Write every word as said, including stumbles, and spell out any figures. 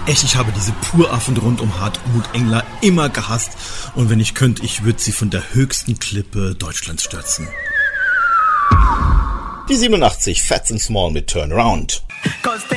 echt, ich habe diese Puraffen rund um Hartmut Engler immer gehasst. Und wenn ich könnte, ich würde sie von der höchsten Klippe Deutschlands stürzen. Die siebenundachtzig, Fats and Small mit Turnaround.